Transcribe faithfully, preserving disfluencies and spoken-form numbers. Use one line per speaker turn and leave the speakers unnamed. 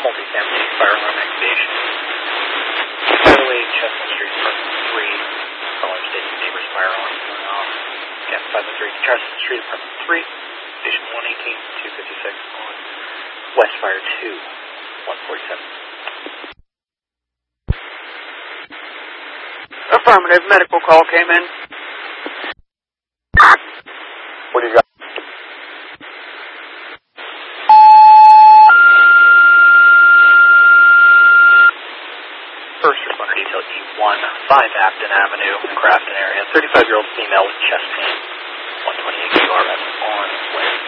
multifamily fire alarm activation. Fairway, Chestnut Street, apartment three. Caller stating neighbor's fire alarm going off. Again, five oh three, Chestnut Street, apartment three. Station one eighteen, two fifty-six on West Fire two, one forty-seven.
Affirmative, medical call came in.
What do you got?
First responder detail E one, five Afton Avenue, Crafton area, thirty-five-year-old female with chest pain, one twenty-eight Q R S on way.